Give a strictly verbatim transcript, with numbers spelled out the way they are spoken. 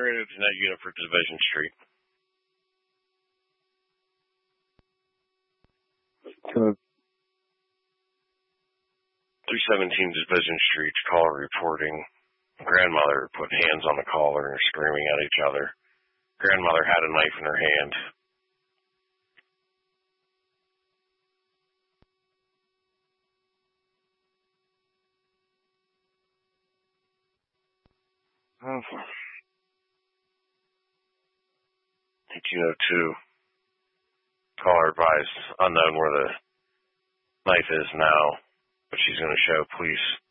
Moderator to that unit for Division Street. Hello. three seventeen Division Street, caller reporting. Grandmother put hands on the caller and are screaming at each other. Grandmother had a knife in her hand. eighteen oh two. Caller advised unknown where the knife is now, but she's going to show police